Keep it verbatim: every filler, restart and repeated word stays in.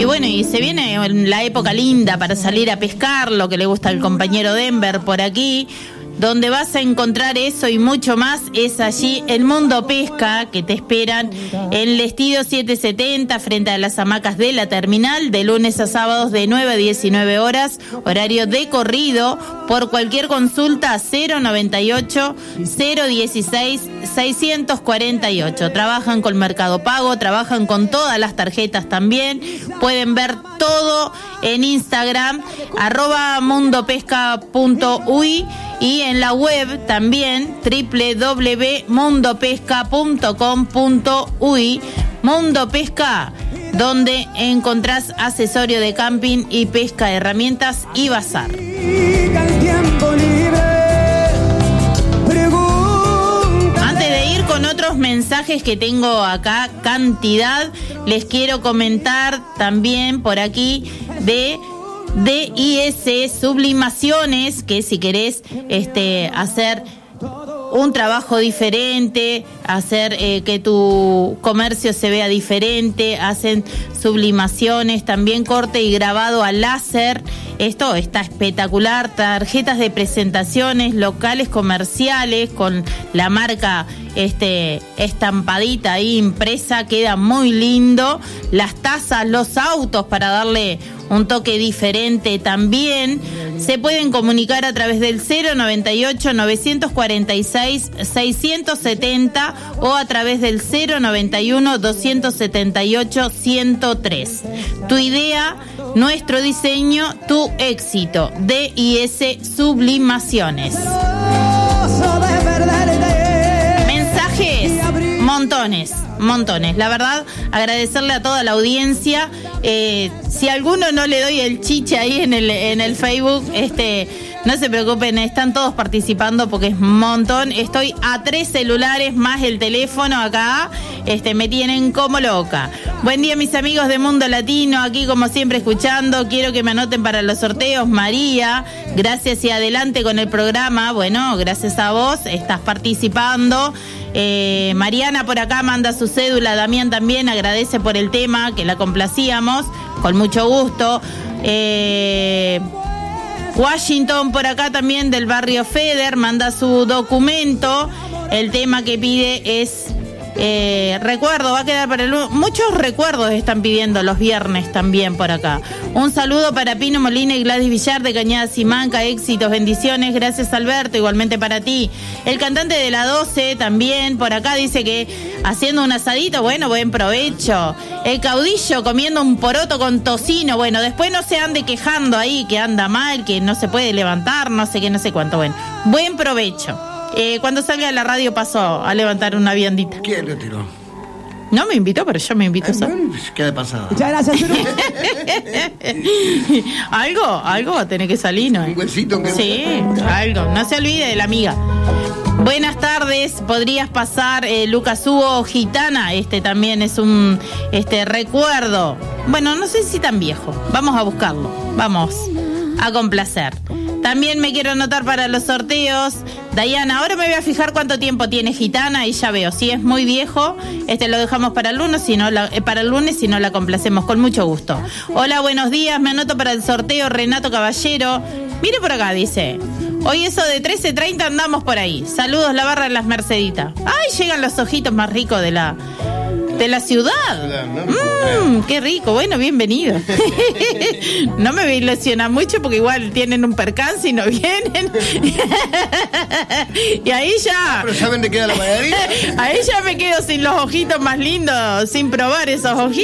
Y bueno, y se viene la época linda para salir a pescar, lo que le gusta al compañero Denver por aquí. Donde vas a encontrar eso y mucho más es allí el Mundo Pesca, que te esperan en Lestido setecientos setenta frente a las hamacas de la terminal, de lunes a sábados de nueve a diecinueve horas, horario de corrido. Por cualquier consulta, cero noventa y ocho, cero dieciséis, seiscientos cuarenta y ocho. Trabajan con Mercado Pago, trabajan con todas las tarjetas también. Pueden ver todo en Instagram, arroba mundopesca punto uy, y en la web también, doble u doble u doble u punto mundo pesca punto com punto uy. Mundo Pesca, donde encontrás accesorio de camping y pesca, herramientas y bazar. Antes de ir con otros mensajes que tengo acá, cantidad, les quiero comentar también por aquí de D I S Sublimaciones, que si querés este, hacer un trabajo diferente, hacer eh, que tu comercio se vea diferente, hacen sublimaciones, también corte y grabado a láser. Esto está espectacular. Tarjetas de presentaciones, locales comerciales con la marca este estampadita ahí impresa, queda muy lindo. Las tazas, los autos para darle un toque diferente también. Se pueden comunicar a través del cero noventa y ocho, novecientos cuarenta y seis, seiscientos setenta o a través del cero noventa y uno, doscientos setenta y ocho, ciento tres. Tu idea, nuestro diseño, tu éxito. D I S Sublimaciones. Mensajes, montones, montones. La verdad, agradecerle a toda la audiencia. Eh, si a alguno no le doy el chiche ahí en el, en el Facebook, este... no se preocupen, están todos participando porque es un montón. Estoy a tres celulares más el teléfono acá. Este, me tienen como loca. Buen día, mis amigos de Mundo Latino, aquí como siempre escuchando. Quiero que me anoten para los sorteos. María, gracias y adelante con el programa. Bueno, gracias a vos, estás participando. Eh, Mariana por acá manda su cédula. Damián también agradece por el tema, que la complacíamos. Con mucho gusto. Eh... Washington por acá también del barrio Feder manda su documento. El tema que pide es eh, recuerdo, va a quedar para el... Muchos recuerdos están pidiendo los viernes también por acá. Un saludo para Pino Molina y Gladys Villar de Cañada Simanca, éxitos, bendiciones, gracias Alberto, igualmente para ti. El cantante de la doce también por acá dice que haciendo un asadito, bueno, buen provecho. El caudillo comiendo un poroto con tocino, bueno, después no se ande quejando ahí que anda mal, que no se puede levantar, no sé qué, no sé cuánto, bueno, buen provecho. Eh, cuando salga de la radio pasó a levantar una viandita. ¿Quién lo tiró? No me invitó, pero yo me invito. Ay, bueno, queda pasada. Muchas gracias, Zuru. algo, algo va a tener que salir, ¿no? Un huesito que... Sí, algo. No se olvide de la amiga. Buenas tardes, podrías pasar eh, Lucas Hugo Gitana, este también es un este recuerdo. Bueno, no sé si tan viejo. Vamos a buscarlo. Vamos a complacer. También me quiero anotar para los sorteos. Dayana, ahora me voy a fijar cuánto tiempo tiene Gitana y ya veo. Si es muy viejo, este lo dejamos para el lunes, si no la, eh, para el lunes, si no la complacemos con mucho gusto. Hola, buenos días, me anoto para el sorteo Renato Caballero. Mire por acá, dice. Hoy eso de trece treinta andamos por ahí. Saludos, la barra de las Merceditas. Ay, llegan los ojitos más ricos de la... de la ciudad. Mmm, qué rico. Bueno, bienvenido. No me voy a ilusionar mucho porque igual tienen un percance y no vienen. Y ahí ya... Pero saben de qué da la mayoría. Ahí ya me quedo sin los ojitos más lindos, sin probar esos ojitos.